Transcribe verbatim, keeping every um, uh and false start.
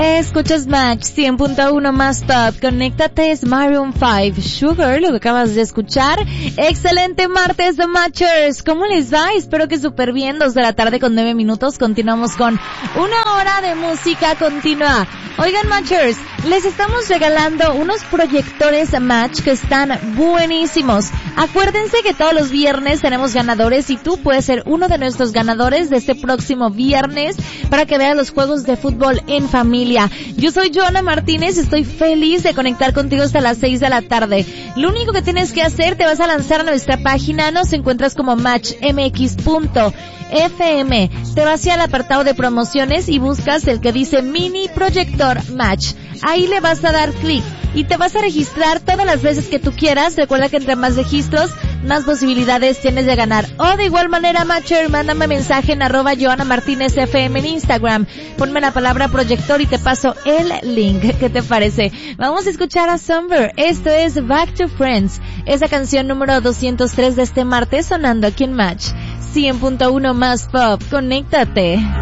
Escuchas Match cien punto uno más top. Conéctate, es Maroon cinco, Sugar, lo que acabas de escuchar. Excelente martes de Matchers. ¿Cómo les va? Espero que súper bien. Dos de la tarde con nueve minutos. Continuamos con una hora de música continua. Oigan, Matchers, les estamos regalando unos proyectores Match que están buenísimos. Acuérdense que todos los viernes tenemos ganadores y tú puedes ser uno de nuestros ganadores de este próximo viernes para que veas los juegos de fútbol en familia. Yo soy Joana Martínez, estoy feliz de conectar contigo hasta las seis de la tarde. Lo único que tienes que hacer, te vas a lanzar a nuestra página, nos encuentras como match m x punto f m. Te vas hacia el apartado de promociones y buscas el que dice Mini Proyector Match. Ahí le vas a dar clic y te vas a registrar todas las veces que tú quieras. Recuerda que entre más registros, más posibilidades tienes de ganar. O de igual manera, Matcher, mándame mensaje en arroba Joana Martínez F M en Instagram. Ponme la palabra proyector y te paso el link. ¿Qué te parece? Vamos a escuchar a Summer. Esto es Back to Friends. Esa canción número doscientos tres de este martes sonando aquí en Match cien punto uno más pop. Conéctate.